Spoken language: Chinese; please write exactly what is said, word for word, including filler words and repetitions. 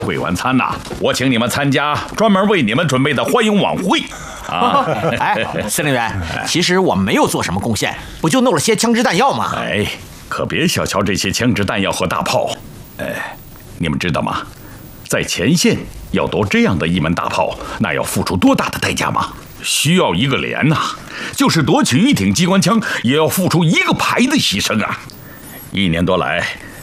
会晚餐呐、啊，我请你们参加专门为你们准备的欢迎晚会。啊， 哎，司令员，其实我们没有做什么贡献，不就弄了些枪支弹药吗？ 哎，可别小瞧这些枪支弹药和大炮。哎，你们知道吗？在前线要夺这样的一门大炮，那要付出多大的代价吗？需要一个连呐、啊，就是夺取一挺机关枪，也要付出一个排的牺牲啊！一年多来，